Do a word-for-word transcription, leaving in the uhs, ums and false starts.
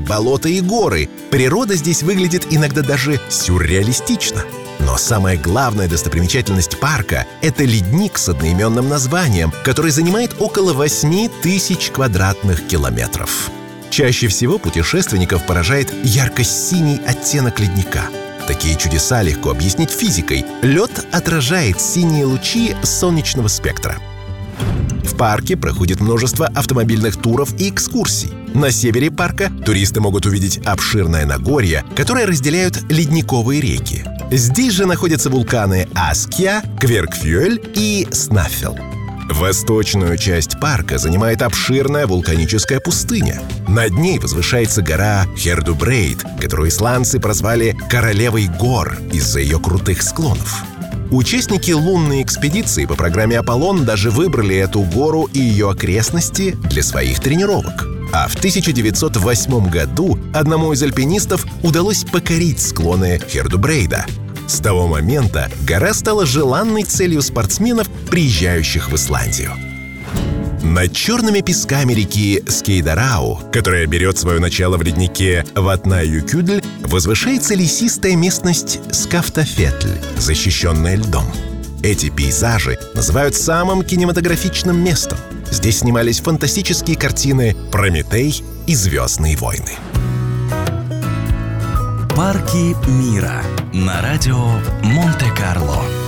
болота и горы. Природа здесь выглядит иногда даже сюрреалистично. Но самая главная достопримечательность парка — это ледник с одноименным названием, который занимает около восемь тысяч квадратных километров. Чаще всего путешественников поражает ярко-синий оттенок ледника. Такие чудеса легко объяснить физикой. Лед отражает синие лучи солнечного спектра. В парке проходит множество автомобильных туров и экскурсий. На севере парка туристы могут увидеть обширное Нагорье, которое разделяют ледниковые реки. Здесь же находятся вулканы Аскья, Кверкфюэль и Снаффел. Восточную часть парка занимает обширная вулканическая пустыня. Над ней возвышается гора Хердубрейд, которую исландцы прозвали «Королевой гор» из-за ее крутых склонов. Участники лунной экспедиции по программе «Аполлон» даже выбрали эту гору и ее окрестности для своих тренировок. А в тысяча девятьсот восьмом году одному из альпинистов удалось покорить склоны Хердубрейда. С того момента гора стала желанной целью спортсменов, приезжающих в Исландию. Над черными песками реки Скейдарау, которая берет свое начало в леднике Ватна-Юкюдль, возвышается лесистая местность Скафтафетль, защищенная льдом. Эти пейзажи называют самым кинематографичным местом. Здесь снимались фантастические картины «Прометей» и «Звездные войны». Парки мира на радио Монте-Карло.